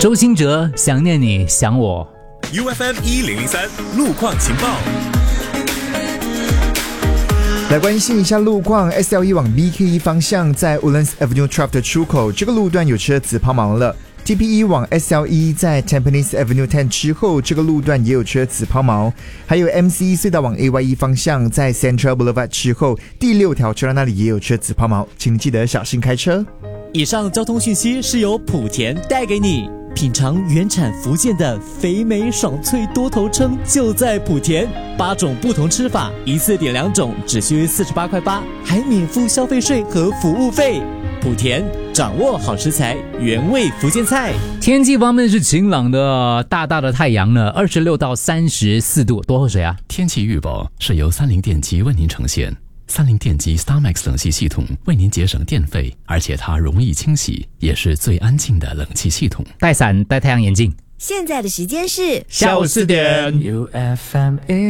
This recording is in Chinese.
周兴哲，想念你，想我。 UFM 1003路况情报。 来关心一下路况 ，SL1 往 BK1 方向在 Woodlands Avenue 12的出口，这个路段有车子抛锚了。TP1 往 SL1 在 Tampines Avenue 10之后，这个路段也有车子抛锚。还有 MC 隧道往 AY1 方向在 Central Boulevard 之后，第6条车道那里也有车子抛锚，请记得小心开车。 以上交通讯息是由莆田带给你。品尝原产福建的肥美爽脆多头称就在莆田，8种不同吃法，一次点2种，只需48.8块，还免付消费税和服务费。莆田掌握好食材，原味福建菜。 天气方面是晴朗的，大大的太阳呢，26到34度，多喝水啊。 天气预报是由三菱电机为您呈现。三菱电机 StarMax 冷气系统为您节省电费，而且它容易清洗，也是最安静的冷气系统。 带伞，戴太阳眼镜。 现在的时间是下午4点。 UFM